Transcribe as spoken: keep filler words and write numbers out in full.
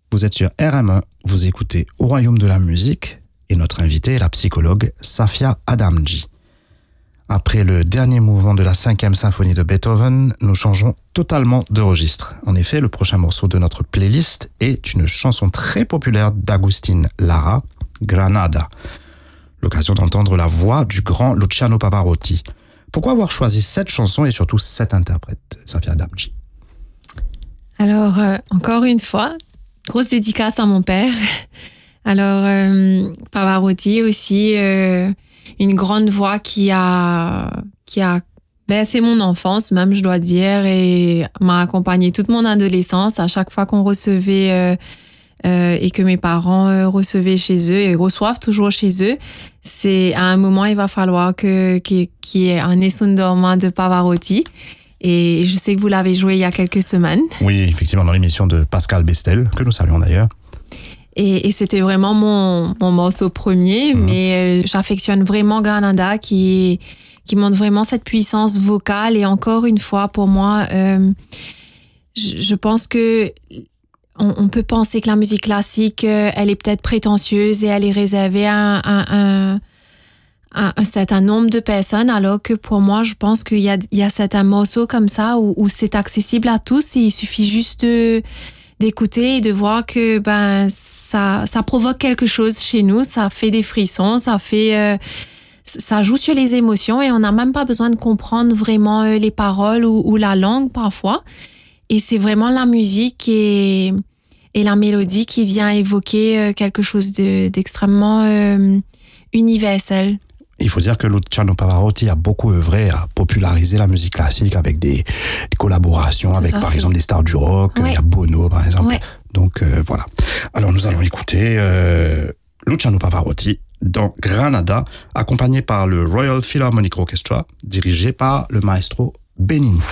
Vous êtes sur R M un, vous écoutez Au Royaume de la musique et notre invitée est la psychologue Safia Adamji. Après le dernier mouvement de la cinquième symphonie de Beethoven, nous changeons totalement de registre. En effet, le prochain morceau de notre playlist est une chanson très populaire d'Agustin Lara, Granada. L'occasion d'entendre la voix du grand Luciano Pavarotti. Pourquoi avoir choisi cette chanson et surtout cet interprète, Safia Adamji? Alors, euh, encore une fois, grosse dédicace à mon père. Alors, euh, Pavarotti aussi, euh, une grande voix qui a, qui a, ben, c'est mon enfance même, je dois dire, et m'a accompagnée toute mon adolescence. À chaque fois qu'on recevait euh, euh, et que mes parents euh, recevaient chez eux et reçoivent toujours chez eux, c'est à un moment il va falloir que qu'il qu'il y ait un Nessun Dorma de Pavarotti. Et je sais que vous l'avez joué il y a quelques semaines. Oui, effectivement, dans l'émission de Pascal Bestel, que nous saluons d'ailleurs. Et, et c'était vraiment mon, mon morceau premier, mmh. mais euh, j'affectionne vraiment Granada qui, qui montre vraiment cette puissance vocale. Et encore une fois, pour moi, euh, je, je pense que on, on peut penser que la musique classique, euh, elle est peut-être prétentieuse et elle est réservée à un... un un, un certain nombre de personnes, alors que pour moi, je pense qu'il y a, il y a certains morceaux comme ça où, où c'est accessible à tous et il suffit juste de, d'écouter et de voir que ben ça, ça provoque quelque chose chez nous, ça fait des frissons, ça fait, euh, ça joue sur les émotions et on n'a même pas besoin de comprendre vraiment euh, les paroles ou, ou la langue parfois. Et c'est vraiment la musique et, et la mélodie qui vient évoquer euh, quelque chose de, d'extrêmement euh, universel. Il faut dire que Luciano Pavarotti a beaucoup œuvré à populariser la musique classique avec des, des collaborations Tout avec, par fait. exemple, des stars du rock. Ouais. Il y a Bono, par exemple. Ouais. Donc, euh, voilà. Alors, nous allons écouter euh, Luciano Pavarotti dans Granada, accompagné par le Royal Philharmonic Orchestra, dirigé par le maestro Benigni.